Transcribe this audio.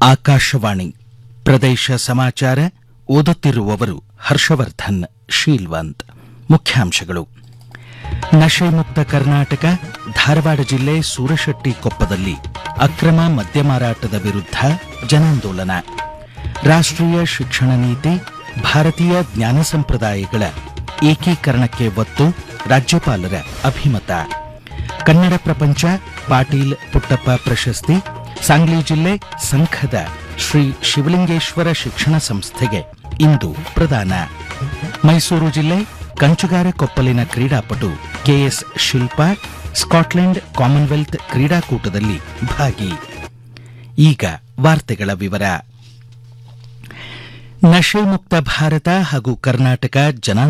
ಆಕಾಶವಾಣಿ ಪ್ರದೇಶ ಸಮಾಚಾರ ಓದುತ್ತಿರುವವರು ಹರ್ಷವರ್ಧನ್ ಶೀಲ್ವಂತ್. ಮುಖ್ಯಾಂಶಗಳು. ನಶೆ ಮುಕ್ತ ಕರ್ನಾಟಕ, ಧಾರವಾಡ ಜಿಲ್ಲೆ ಸೂರಶೆಟ್ಟಿ ಕೊಪ್ಪದಲ್ಲಿ ಅಕ್ರಮ ಮದ್ಯ ಮಾರಾಟದ ವಿರುದ್ಧ ಜನಾಂದೋಲನ. ರಾಷ್ಟ್ರೀಯ ಶಿಕ್ಷಣ ನೀತಿ, ಭಾರತೀಯ ಜ್ಞಾನ ಸಂಪ್ರದಾಯಗಳ ಏಕೀಕರಣಕ್ಕೆ ಒತ್ತು, ರಾಜ್ಯಪಾಲರ ಅಭಿಮತ. ಕನ್ನಡ ಪ್ರಪಂಚ ಪಾಟೀಲ್ ಪುಟ್ಟಪ್ಪ ಪ್ರಶಸ್ತಿ ಸಾಂಗ್ಲಿ ಜಿಲ್ಲೆ ಸಂಖದ ಶ್ರೀ ಶಿವಲಿಂಗೇಶ್ವರ ಶಿಕ್ಷಣ ಸಂಸ್ಥೆಗೆ ಇಂದು ಪ್ರದಾನ. ಮೈಸೂರು ಜಿಲ್ಲೆ ಕಂಚುಗಾರ ಕೊಪ್ಪಲಿನ ಕ್ರೀಡಾಪಟು ಕೆಎಸ್ ಶಿಲ್ಪಾ ಸ್ಕಾಟ್ಲೆಂಡ್ ಕಾಮನ್ವೆಲ್ತ್ ಕ್ರೀಡಾಕೂಟದಲ್ಲಿ ಭಾಗಿ. ಈಗ ವಾರ್ತೆಗಳ ವಿವರ. ನಶೆ ಮುಕ್ತ ಭಾರತ ಹಾಗೂ ಕರ್ನಾಟಕ